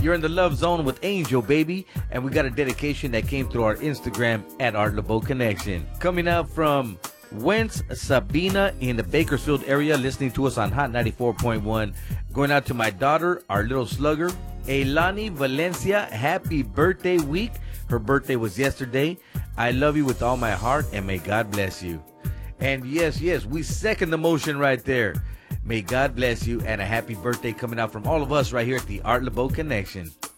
You're in the love zone with Angel, baby. And we got a dedication that came through our Instagram at Art Laboe Connection. Coming out from Wentz Sabina in the Bakersfield area, listening to us on Hot 94.1. Going out to my daughter, our little slugger, Elani Valencia. Happy birthday week. Her birthday was yesterday. I love you with all my heart, and may God bless you. And yes, we second the motion right there. May God bless you, and a happy birthday coming out from all of us right here at the Art Laboe Connection.